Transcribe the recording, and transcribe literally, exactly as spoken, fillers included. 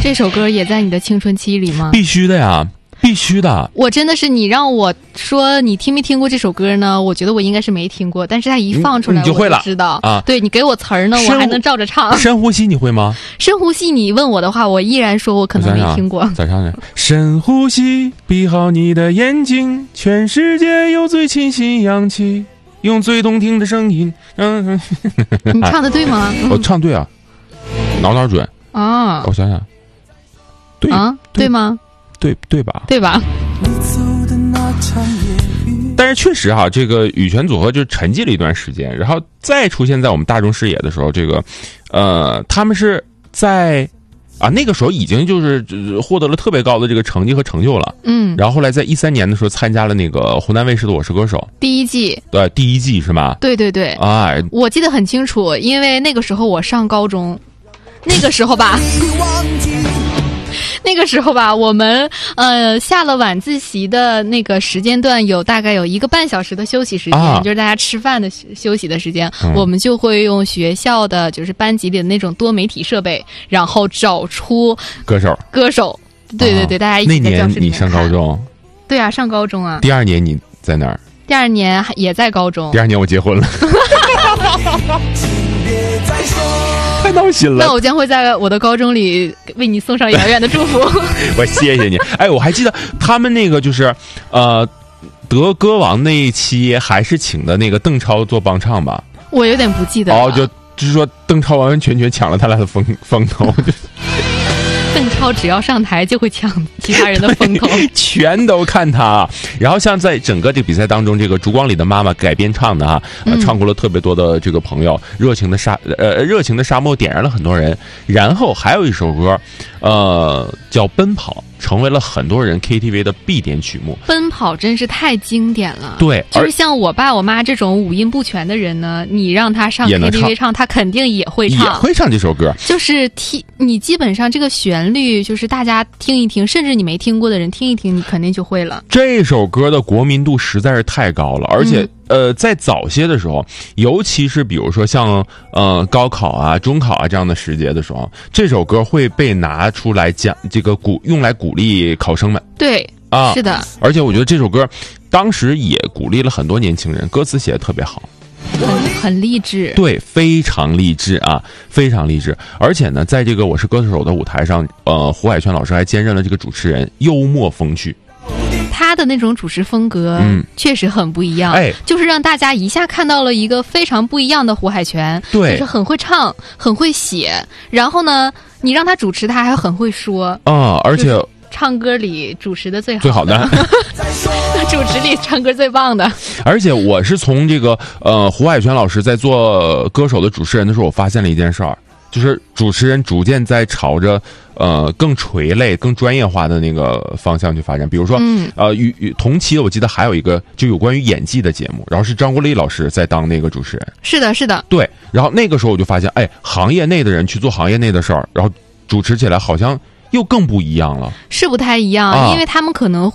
这首歌也在你的青春期里吗？ 必须的呀，必须的。 我真的是，你让我说你听没听过这首歌呢？我觉得我应该是没听过，但是它一放出来你就会了， 我就知道啊。 对，你给我词儿呢，我还能照着唱。 深呼吸你会吗？ 深呼吸，你问我的话，我依然说我可能没听过。 咋唱呢？深呼吸，闭好你的眼睛，全世界有最清新氧气，用最动听的声音。嗯， 你唱的对吗？ 我唱对啊，哪哪准啊？ 我想想，对啊，对吗？ 对对吧？ 对吧？ 但是确实哈、啊，这个羽泉组合就沉寂了一段时间，然后再出现在我们大众视野的时候，这个，呃，他们是在啊那个时候已经就是获得了特别高的这个成绩和成就了， 嗯。 然后后来在一三年的时候参加了那个湖南卫视的《我是歌手》 第一季， 对，第一季是吗？ 对对对， 哎， 我记得很清楚，因为那个时候我上高中，那个时候吧。那个时候吧，我们呃下了晚自习的那个时间段，有大概有一个半小时的休息时间，啊、就是大家吃饭的休息的时间、嗯，我们就会用学校的就是班级里的那种多媒体设备，然后找出歌手歌手，对对对，啊、大家一起在教室里面看。 那年你上高中？ 对啊，上高中啊。 第二年你在哪儿？ 第二年也在高中。 第二年我结婚了。太闹心了！ 那我将会在我的高中里为你送上遥远的祝福。 我谢谢你。哎，我还记得他们那个就是，呃，得歌王那一期还是请的那个邓超做帮唱吧？ 我有点不记得了。 哦，就就是说邓超完完全全抢了他俩的风风头。 邓超只要上台就会抢其他人的风头， 全都看他。然后像在整个这个比赛当中，这个烛光里的妈妈改编唱的哈、啊呃，唱过了特别多的这个朋友，热情的沙呃热情的沙漠点燃了很多人。然后还有一首歌，呃叫《奔跑》，成为了很多人 K T V 的必点曲目。 奔跑真是太经典了。 对， 就是像我爸我妈这种五音不全的人呢，你让他上 K T V 唱，他肯定也会唱， 也会唱这首歌。 就是听你基本上这个旋律，就是大家听一听，甚至你没听过的人听一听，你肯定就会了。 这首歌的国民度实在是太高了，而且、嗯。呃，在早些的时候，尤其是比如说像呃高考啊、中考啊这样的时节的时候，这首歌会被拿出来讲这个鼓用来鼓励考生们。 对， 啊， 是的。 而且我觉得这首歌当时也鼓励了很多年轻人，歌词写得特别好， 很很励志。 对，非常励志啊，非常励志。而且呢，在这个《我是歌手》的舞台上，呃，胡海泉老师还兼任了这个主持人，幽默风趣。 他的那种主持风格，嗯，确实很不一样， 哎， 就是让大家一下看到了一个非常不一样的胡海泉， 对， 就是很会唱，很会写，然后呢，你让他主持，他还很会说， 啊，而且、就是、 唱歌里主持的最好的， 最好的， 主持里唱歌最棒的。 而且我是从这个呃胡海泉老师在做歌手的主持人的时候，我发现了一件事儿。就是主持人逐渐在朝着呃更垂类、更专业化的那个方向去发展。比如说，嗯、呃，与与同期的我记得还有一个就有关于演技的节目，然后是张国立老师在当那个主持人。 是的，是的， 对。然后那个时候我就发现，哎，行业内的人去做行业内的事儿，然后主持起来好像又更不一样了， 是不太一样，啊、因为他们可能